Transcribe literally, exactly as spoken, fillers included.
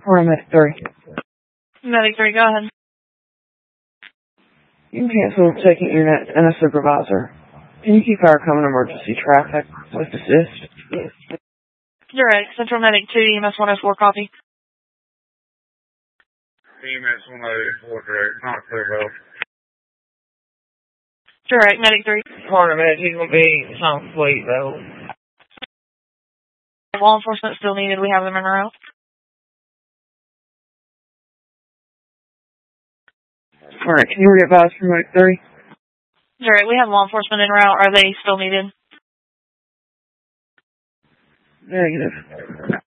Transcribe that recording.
Paramedic three. Medic three, go ahead. You can cancel taking internet and a supervisor. Can you keep our common emergency traffic with assist? Direct, Central Medic two, E M S one oh four, copy. E M S one oh four, direct, not clear, bro. Direct, Medic three. Paramedic, he's going to be on fleet, though. Law enforcement still needed, we have them in route. Alright, can you re-advise for Medic three? Direct, we have law enforcement en route. Are they still needed? Negative.